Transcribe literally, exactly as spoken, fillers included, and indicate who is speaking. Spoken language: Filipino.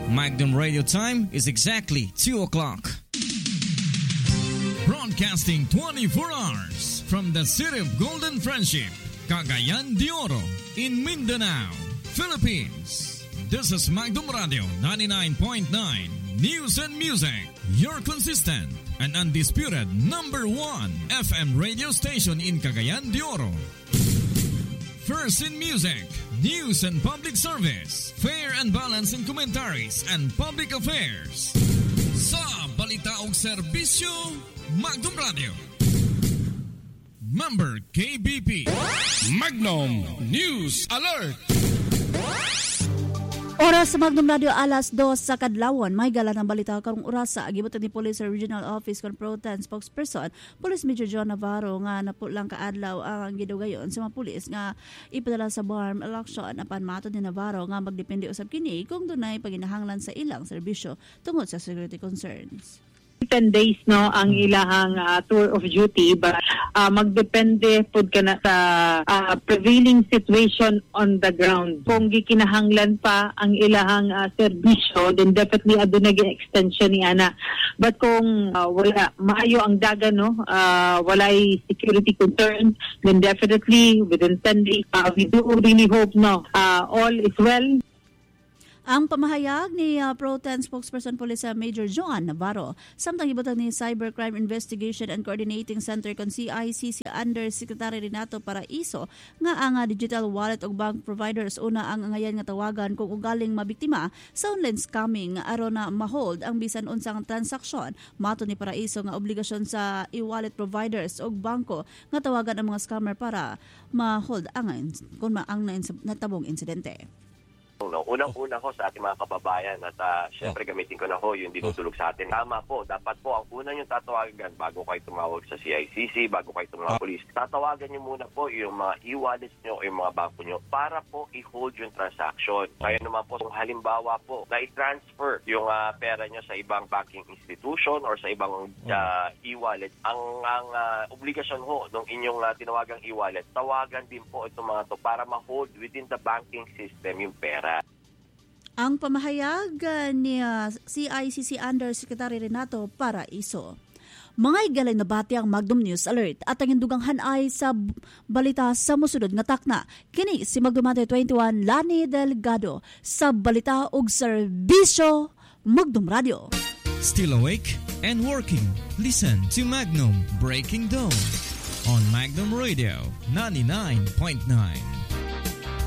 Speaker 1: Magnum Radio time is exactly two o'clock. Broadcasting twenty-four hours from the city of Golden Friendship, Cagayan de Oro, in Mindanao, Philippines. This is Magnum Radio ninety-nine point nine News and Music, your consistent and undisputed number one F M radio station in Cagayan de Oro. First in music, news and public service, fair and balanced in commentaries and public affairs. Sa balita o serbisyo, Magnum Radio. Member K B P.
Speaker 2: Magnum News Alert.
Speaker 3: Oras sa Magnum Radio alas dos sa kadlawon. May gala ng balita karong oras sa agibutan ni Police Regional Office kon Pro-Tan spokesperson Police Major John Navarro nga napulang kaadlaw ang gidugayon sa mga pulis nga ipadala sa Barm election apan matud ni Navarro nga magdepende usab kini kung dunay paginahanglan sa ilang serbisyo tungod sa security concerns.
Speaker 4: ten days no ang ilahang uh, tour of duty but uh, magdepende pud kana sa uh, prevailing situation on the ground. Kung gikinahanglan pa ang ilahang uh, serbisyo then definitely aduna gyud extension ni ana. But kung uh, wala maayo ang dagan no uh, walay security concerns then definitely within ten days uh, we do really hope no uh, all is well.
Speaker 3: Ang pamahayag ni uh, Pro-Tan spokesperson Police Major John Navarro samtang ibutan ni Cybercrime Investigation and Coordinating Center kon C I C C Undersecretary Renato Paraiso nga ang uh, digital wallet ug bank providers una ang angayan nga tawagan kung ugaling mabiktima sa online scamming aron na ma-hold ang bisan unsang transaksyon. Mato ni Paraiso nga obligasyon sa e-wallet providers ug bangko nga tawagan ang mga scammer para ma-hold ang kung maang natabong insidente.
Speaker 5: No, unang-una ko sa ating mga kababayan at uh, syempre gamitin ko na ho yung dinutulog sa atin. Tama po, dapat po ang una yung tatawagan bago kayo tumawag sa C I C C, bago kayo tumawag sa police. Tatawagan nyo muna po yung mga e-wallets nyo o yung mga bangko nyo para po i-hold yung transaction. Kaya naman po, kung halimbawa po na i-transfer yung uh, pera nyo sa ibang banking institution or sa ibang uh, e-wallet, ang, ang uh, obligasyon ho ng inyong uh, tinawagang e-wallet, tawagan din po itong mga to para ma-hold within the banking system yung pera.
Speaker 3: Ang pamahayag ni uh, C I C C Undersecretary Renato Paraiso. Mga igalay na bati ang Magnum News Alert at ang indugang hanay sa balita sa musunod nga takna. Kini si Magnum twenty-one Lani Delgado sa balita ug serbisyo Magnum Radio.
Speaker 1: Still awake and working? Listen to Magnum Breaking Dawn on Magnum Radio ninety-nine point nine.